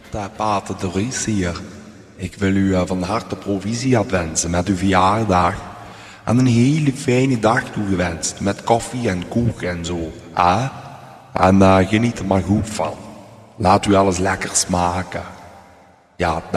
Pater de Vries hier. Ik wil u van harte proficiat wensen met uw verjaardag. En een hele fijne dag toegewenst. Met koffie en koek en zo. En geniet er maar goed van. Laat u alles lekker smaken. Ja,